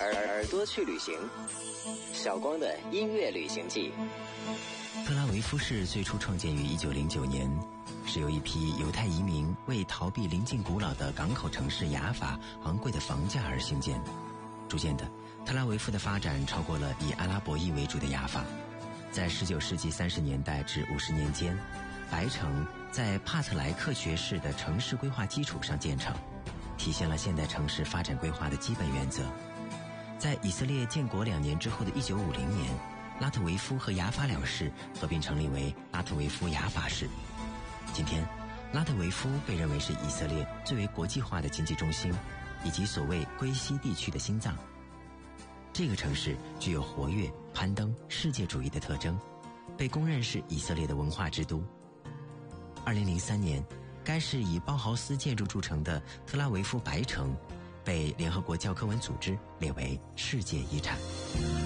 耳朵去旅行，小光的音乐旅行记。 特拉维夫市最初创建于1909年，是由一批犹太移民为逃避临近古老的港口城市雅法昂贵的房价而兴建。逐渐的，特拉维夫的发展超过了以阿拉伯裔为主的雅法。在19世纪30年代至50年间，白城在帕特莱克爵士的城市规划基础上建成，体现了现代城市发展规划的基本原则。在以色列建国2年之后的1950年，拉特维夫和雅法两市合并成立为拉特维夫雅法市。今天，拉特维夫被认为是以色列最为国际化的经济中心，以及所谓归西地区的心脏。这个城市具有活跃、攀登、世界主义的特征，被公认是以色列的文化之都。2003年，该市以包豪斯建筑著称的特拉维夫白城被联合国教科文组织列为世界遗产。